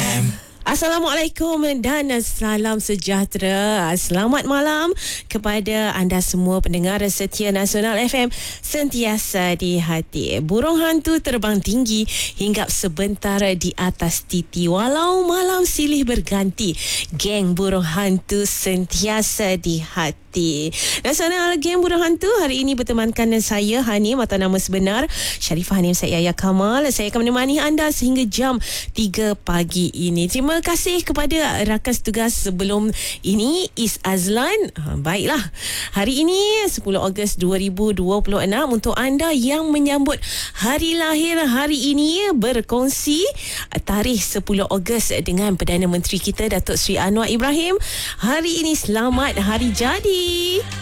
Assalamualaikum dan salam sejahtera. Selamat malam kepada anda semua pendengar setia Nasional FM sentiasa di hati. Burung hantu terbang tinggi hinggap sebentar di atas titi walau malam silih berganti. Geng burung hantu sentiasa di hati. Nasional Geng Burung Hantu hari ini bertemankan saya Hanim atau nama sebenar Sharifah Hanim Syed Yahya Kamal. Saya akan menemani anda sehingga jam 3 pagi ini. Terima kasih kepada rakan setugas sebelum ini Is Azlan. Baiklah, hari ini 10 Ogos 2026 untuk anda yang menyambut hari lahir hari ini, berkongsi tarikh 10 Ogos dengan Perdana Menteri kita Datuk Seri Anwar Ibrahim. Hari ini selamat hari jadi.